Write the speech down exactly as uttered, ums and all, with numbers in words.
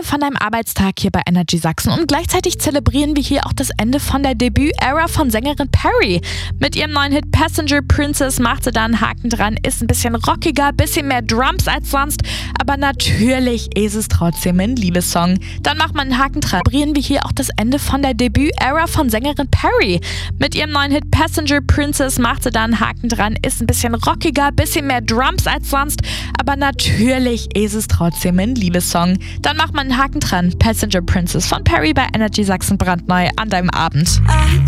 von deinem Arbeitstag hier bei Energy Sachsen und gleichzeitig zelebrieren wir hier auch das Ende von der Debüt-Ära von Sängerin Perry. Mit ihrem neuen Hit Passenger Princess macht sie da einen Haken dran, ist ein bisschen rockiger, bisschen mehr Drums als sonst, aber natürlich ist es trotzdem ein Liebessong. Dann macht man einen Haken dran. Zelebrieren wir hier auch das Ende von der Debüt-Ära von Sängerin Perry. Mit ihrem neuen Hit Passenger Princess macht sie da einen Haken dran, ist ein bisschen rockiger, bisschen mehr Drums als sonst, aber natürlich ist es trotzdem ein Liebessong. Dann macht man einen Haken dran. Passenger Princess von Perry bei Energy Sachsen, brandneu an deinem Abend.